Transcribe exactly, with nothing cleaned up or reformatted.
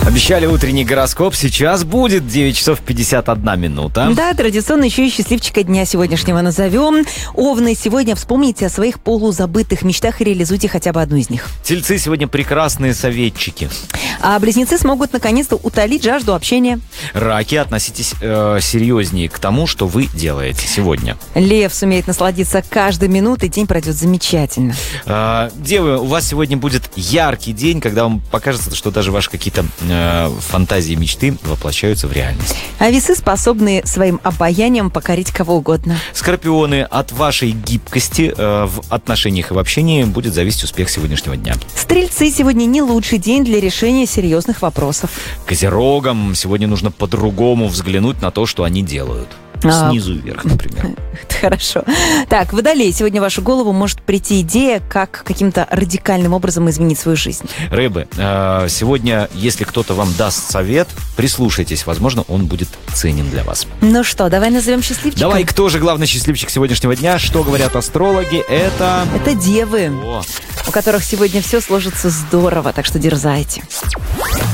Обещали утренний гороскоп. Сейчас будет девять часов пятьдесят одна минута. Да, традиционно еще и счастливчика дня сегодняшнего назовем. Овны, сегодня вспомните о своих полузабытых мечтах и реализуйте хотя бы одну из них. Тельцы сегодня прекрасные советчики. А близнецы смогут наконец-то утолить жажду общения. Раки, относитесь э, серьезнее к тому, что вы делаете сегодня. Лев сумеет насладиться каждой минутой, день пройдет замечательно. Э, девы, у вас сегодня будет яркий день, когда вам покажется, что даже ваши какие-то э, фантазии и мечты воплощаются в реальность. А весы способны своим обаянием покорить кого угодно. Скорпионы, от вашей гибкости э, в отношениях и в общении будет зависеть успех сегодняшнего дня. Стрельцы, сегодня не лучший день для решения серьезных вопросов. Козерогам сегодня нужно по-другому взглянуть на то, что они делают. Снизу вверх, например. Это хорошо. Так, Водолей, сегодня в вашу голову может прийти идея, как каким-то радикальным образом изменить свою жизнь. Рыбы, э, сегодня, если кто-то вам даст совет, прислушайтесь, возможно, он будет ценен для вас. Ну что, давай назовем счастливчика. Давай, кто же главный счастливчик сегодняшнего дня? Что говорят астрологи? Это... Это девы, О. у которых сегодня все сложится здорово, так что дерзайте.